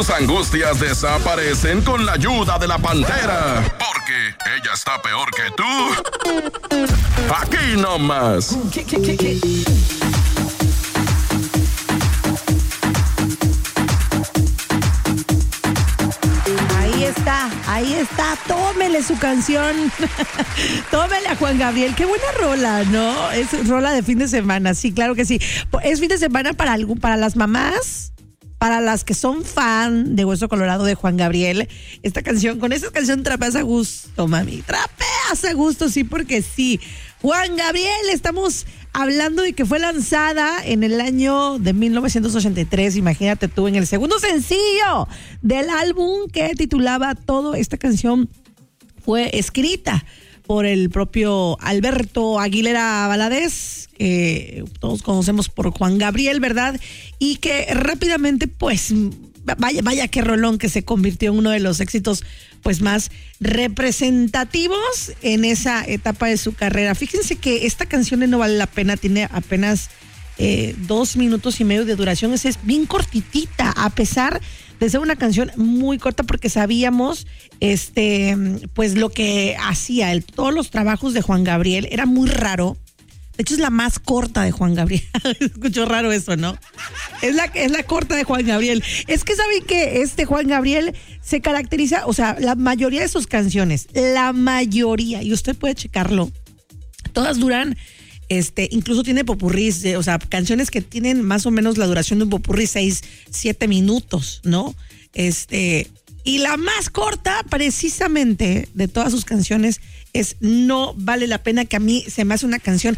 Tus angustias desaparecen con la ayuda de la Pantera. Porque ella está peor que tú. Aquí nomás. Ahí está, tómele su canción. Tómele a Juan Gabriel, qué buena rola, ¿no? Es rola de fin de semana, sí, claro que sí. Es fin de semana para las mamás, para las que son fan de Hueso Colorado de Juan Gabriel. Con esta canción trapeas a gusto, mami. Trapeas a gusto, sí, porque sí. Juan Gabriel, estamos hablando de que fue lanzada en el año de 1983, imagínate tú, en el segundo sencillo del álbum que titulaba Todo. Esta canción fue escrita por el propio Alberto Aguilera Valadez, que todos conocemos por Juan Gabriel, ¿verdad? Y que rápidamente, pues, vaya qué rolón, que se convirtió en uno de los éxitos pues más representativos en esa etapa de su carrera. Fíjense que esta canción de No Vale la Pena tiene apenas 2 minutos y medio de duración. Es bien cortitita, a pesar de ser una canción muy corta, porque sabíamos pues lo que hacía todos los trabajos de Juan Gabriel. Era muy raro. De hecho, es la más corta de Juan Gabriel. Escuchó raro eso, ¿no? Es la corta de Juan Gabriel. Es que saben que Juan Gabriel se caracteriza, o sea, la mayoría de sus canciones, la mayoría, y usted puede checarlo, todas duran, incluso tiene popurrís, o sea, canciones que tienen más o menos la duración de un popurrí, 6-7 minutos, ¿no? Y la más corta, precisamente, de todas sus canciones es No Vale la Pena, que a mí se me hace una canción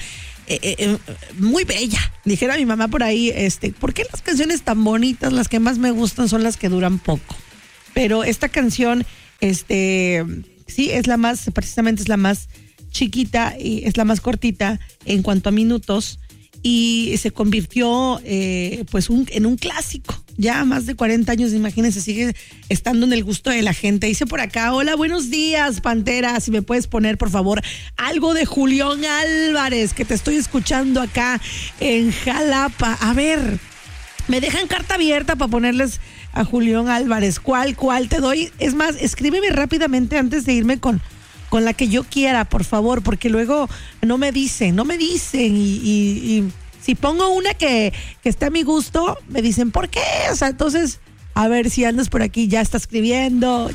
muy bella. Dijera mi mamá por ahí, ¿por qué las canciones tan bonitas, las que más me gustan, son las que duran poco? Pero esta canción, sí, precisamente es la más chiquita y es la más cortita en cuanto a minutos, y se convirtió pues en un clásico. Ya más de 40 años, imagínense, sigue estando en el gusto de la gente. Dice por acá: hola, buenos días, Pantera. Si me puedes poner, por favor, algo de Julián Álvarez, que te estoy escuchando acá en Jalapa. A ver, me dejan carta abierta para ponerles a Julián Álvarez. ¿Cuál te doy? Es más, escríbeme rápidamente antes de irme con la que yo quiera, por favor, porque luego no me dicen y si pongo una que está a mi gusto, me dicen, ¿por qué? O sea, entonces, a ver si andas por aquí, ya está escribiendo.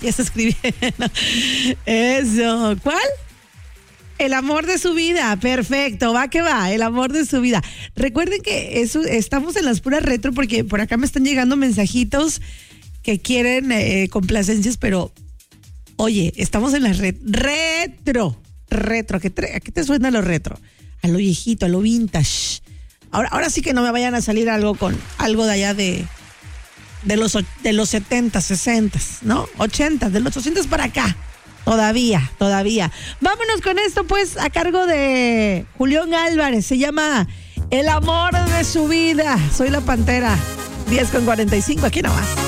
Eso. ¿Cuál? El amor de su vida. Perfecto, va que va, el amor de su vida. Recuerden que estamos en las puras retro, porque por acá me están llegando mensajitos que quieren complacencias, pero oye, estamos en las retro. ¿A qué te suena lo retro? A lo viejito, a lo vintage. Ahora sí que no me vayan a salir algo de allá de los 70, 60, ¿no? 80, de los 800 para acá. Todavía. Vámonos con esto, pues, a cargo de Julián Álvarez. Se llama El amor de su vida. Soy la Pantera. 10:45, aquí nomás.